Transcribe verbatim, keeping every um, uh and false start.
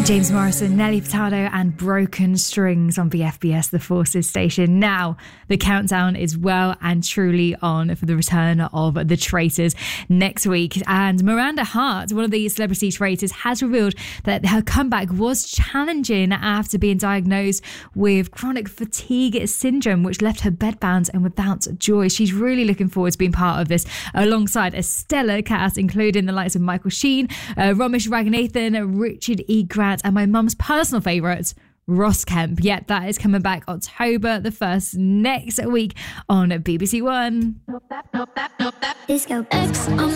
James Morrison, Nelly Furtado and Broken Strings on B F B S, the Forces station. Now, the countdown is well and truly on for the return of The Traitors next week. And Miranda Hart, one of the celebrity traitors, has revealed that her comeback was challenging after being diagnosed with chronic fatigue syndrome, which left her bedbound and without joy. She's really looking forward to being part of this alongside a stellar cast, including the likes of Michael Sheen, uh, Ramesh Ranganathan, Richard E. Grant, and my mum's personal favourite, Ross Kemp. Yet that is coming back October the first next week on B B C One. Disco X on